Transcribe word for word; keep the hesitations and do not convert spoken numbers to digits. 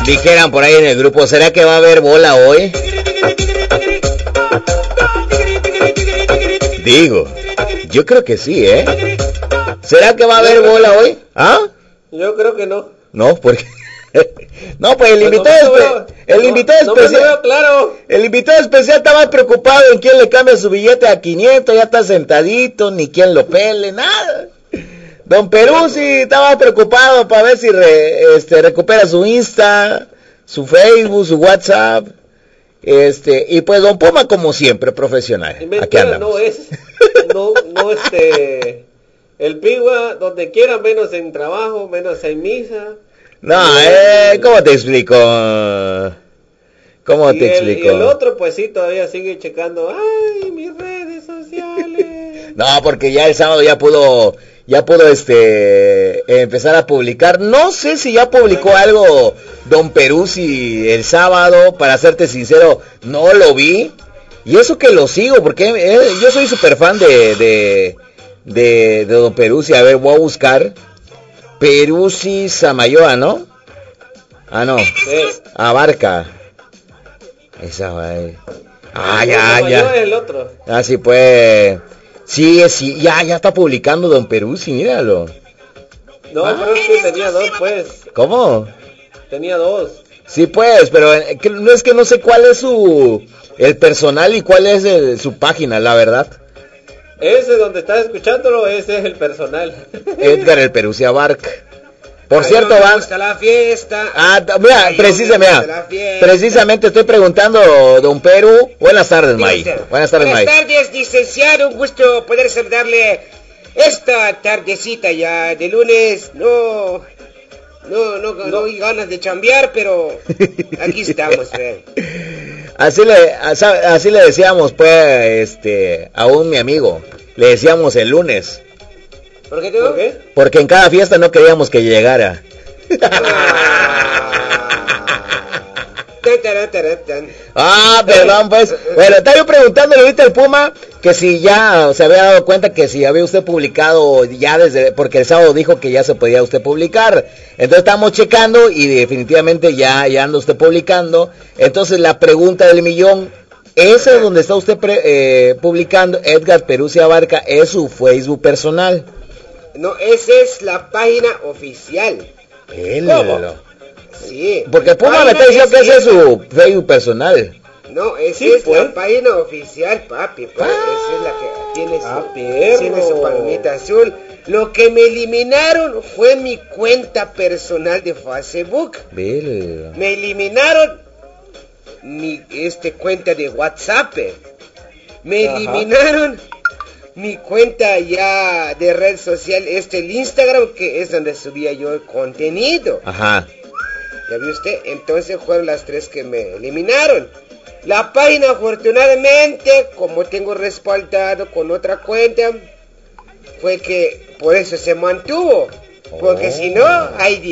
Dijeran por ahí en el grupo, ¿será que va a haber bola hoy? Digo, yo creo que sí, ¿eh? ¿Será que va a haber bola hoy? ¿Ah? Yo creo que no. No, porque... No, pues el invitado, pues no, el invitado no, especial, no claro. El invitado especial está más preocupado en quién le cambia su billete a quinientos, ya está sentadito, ni quién lo pele, nada. Don Peruzzi está más preocupado para ver si re, este, recupera su Insta, su Facebook, su WhatsApp, este, y pues Don Puma como siempre, profesional. Aquí andamos. No es, no, no este, el Pigua donde quiera, menos en trabajo, menos en misa. No, eh, ¿cómo te explico? ¿Cómo te el, explico? Y el otro, pues sí, todavía sigue checando, ay, mis redes sociales. No, porque ya el sábado ya pudo, ya pudo, este, empezar a publicar. No sé si ya publicó algo Don Peruzzi el sábado, para serte sincero, no lo vi. Y eso que lo sigo, porque eh, yo soy súper fan de, de, de, de Don Peruzzi. A ver, voy a buscar. Peruzzi Samayoa, ¿no? Ah, no. Sí. Abarca. Esa va. Ah, no, ya, Samayoa ya. Es el otro. Ah, sí, pues. Sí, sí, ya, ya está publicando Don Peruzzi, míralo. No, ah. pero es que tenía dos, pues. ¿Cómo? Tenía dos. Sí, pues, pero no es que no sé cuál es su el personal y cuál es el, su página, la verdad. Ese donde estás escuchándolo, ese es el personal. Edgar el Peruzzi Abarca. Por Ay, cierto, no, van. me gusta la fiesta. Ah, mira, Ay, precisamente, mira, precisamente estoy preguntando, Don Perú. Buenas tardes, May. Buenas tardes, May. Buenas tardes, licenciado. Un gusto poder saludarle esta tardecita ya de lunes. No, no, no, no, no hay ganas de chambear, pero aquí estamos, ¿eh? Así le, así le decíamos, pues, este, a un mi amigo. Le decíamos el lunes. ¿Por qué, ¿Por qué? Porque en cada fiesta no queríamos que llegara. Ah, perdón, pues. Bueno, estaba yo preguntándole ahorita al Puma que si ya se había dado cuenta que si había usted publicado ya desde, porque el sábado dijo que ya se podía usted publicar. Entonces estamos checando y definitivamente ya, ya anda usted publicando. Entonces la pregunta del millón, ese donde está usted pre, eh, publicando, Edgar Peruzzi Abarca, es su Facebook personal. No, esa es la página oficial. ¿Cómo? Sí. Porque el Puma me está diciendo que ese es su Facebook personal. No, esa sí, es pues. la página oficial, papi. Pues. Ah, esa es la que tiene su, ah, tiene su palmita azul. Lo que me eliminaron fue mi cuenta personal de Facebook. Bil. Me eliminaron mi este cuenta de WhatsApp. Me Ajá. eliminaron mi cuenta ya de red social, este el Instagram, que es donde subía yo el contenido. Ajá. ¿Ya vio usted? Entonces fueron las tres que me eliminaron. La página, afortunadamente, como tengo respaldado con otra cuenta, fue que por eso se mantuvo. Porque oh. si no, hay